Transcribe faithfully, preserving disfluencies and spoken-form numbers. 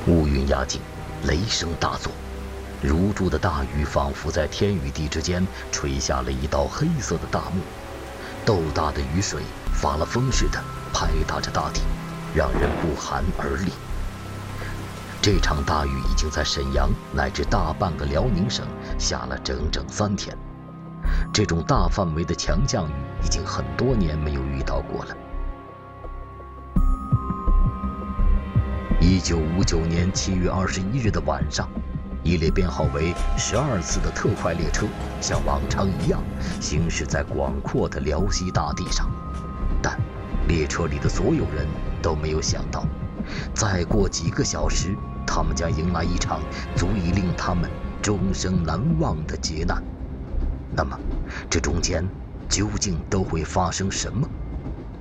乌云压境，雷声大作，如注的大雨仿佛在天与地之间垂下了一道黑色的大幕，豆大的雨水发了疯似的拍打着大地，让人不寒而栗。这场大雨已经在沈阳乃至大半个辽宁省下了整整三天，这种大范围的强降雨已经很多年没有遇到过了。一九五九年七月二十一日的晚上，一列编号为十二次的特快列车像往常一样行驶在广阔的辽西大地上，但列车里的所有人都没有想到，再过几个小时，他们将迎来一场足以令他们终生难忘的劫难。那么，这中间究竟都会发生什么？